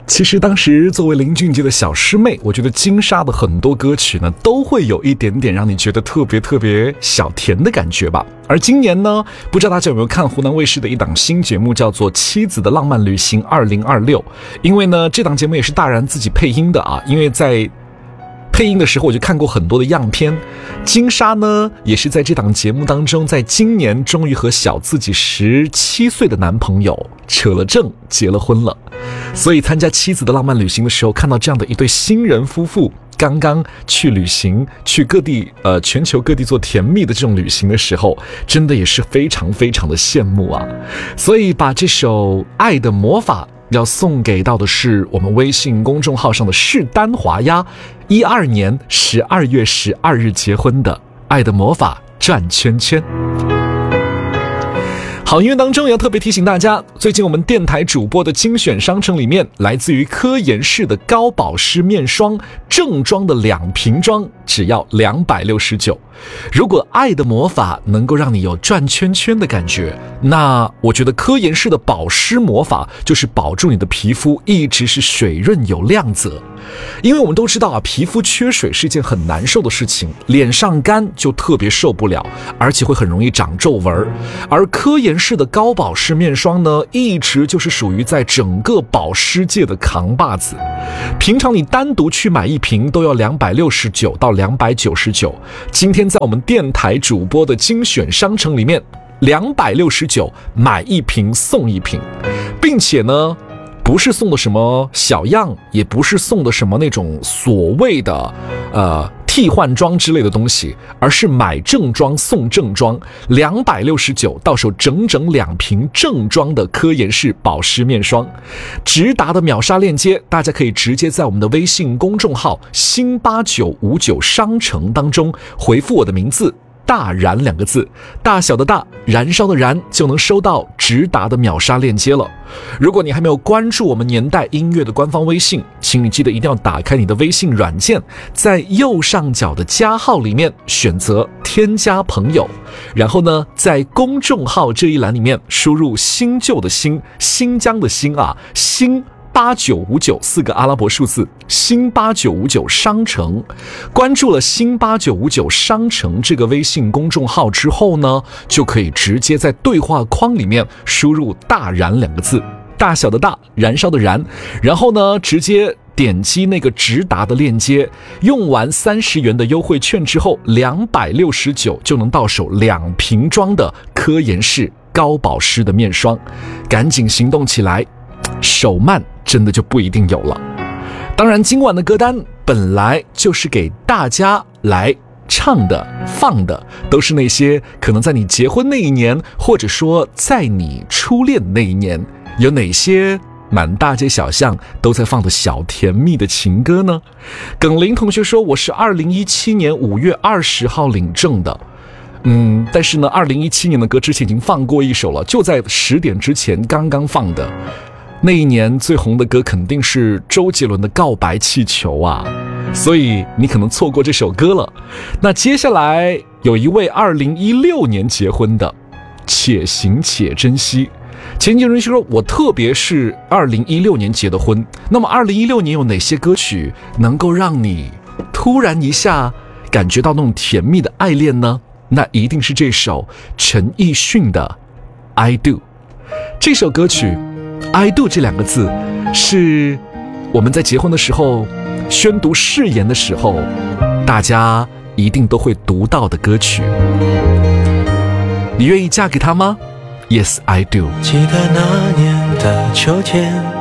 其实当时作为林俊杰的小师妹，我觉得金莎的很多歌曲呢，都会有一点点让你觉得特别小甜的感觉吧。而今年呢，不知道大家有没有看湖南卫视的一档新节目，叫做《妻子的浪漫旅行2026》。因为呢，这档节目也是大然自己配音的啊，因为在配音的时候我就看过很多的样片。金莎呢也是在这档节目当中，在今年终于和小自己17岁的男朋友扯了证，结了婚了。所以参加妻子的浪漫旅行的时候，看到这样的一对新人夫妇刚刚去旅行，去各地全球各地做甜蜜的这种旅行的时候，真的也是非常的羡慕啊。所以把这首《爱的魔法》要送给到的是我们微信公众号上的士丹华呀，12年12月12日结婚的《爱的魔法》转圈圈。好音乐当中也要特别提醒大家，最近我们电台主播的精选商城里面，来自于科颜氏的高保湿面霜正装的2瓶装只要269。如果爱的魔法能够让你有转圈圈的感觉，那我觉得科颜氏的保湿魔法就是保住你的皮肤一直是水润有亮泽。因为我们都知道啊，皮肤缺水是一件很难受的事情，脸上干就特别受不了，而且会很容易长皱纹。而科颜氏的高保湿面霜呢，一直就是属于在整个保湿界的扛把子。平常你单独去买一瓶都要269到299，今天在我们电台主播的精选商城里面，269买一瓶送一瓶，并且呢不是送的什么小样，也不是送的什么那种所谓的替换装之类的东西，而是买正装送正装，269到手整2瓶正装的科颜氏保湿面霜。直达的秒杀链接，大家可以直接在我们的微信公众号新8959商城当中回复我的名字大燃2个字，大小的大，燃烧的燃，就能收到直达的秒杀链接了。如果你还没有关注我们年代音乐的官方微信，请你记得一定要打开你的微信软件，在右上角的加号里面选择添加朋友，然后呢在公众号这一栏里面输入新旧的新，新疆的新啊，新8959 4个阿拉伯数字，新8959商城。关注了新8959商城这个微信公众号之后呢，就可以直接在对话框里面输入大燃2个字，大小的大，燃烧的燃，然后呢直接点击那个直达的链接，用完30元的优惠券之后，269就能到手2瓶装的科颜氏高保湿的面霜，赶紧行动起来，手慢真的就不一定有了。当然今晚的歌单本来就是给大家来唱的放的，都是那些可能在你结婚那一年，或者说在你初恋那一年，有哪些满大街小巷都在放的小甜蜜的情歌呢？耿林同学说，我是2017年5月20号领证的。但是呢2017年的歌之前已经放过一首了，就在10点之前刚刚放的。那一年最红的歌肯定是周杰伦的《告白气球》啊，所以你可能错过这首歌了。那接下来有一位2016年结婚的，且行且珍惜。前几人说我特别是2016年结的婚，那么2016年有哪些歌曲能够让你突然一下感觉到那种甜蜜的爱恋呢？那一定是这首陈奕迅的 I Do。 这首歌曲 I Do 这2个字是我们在结婚的时候宣读誓言的时候大家一定都会读到的歌曲。你愿意嫁给他吗？ Yes I do。 记得那年的秋天，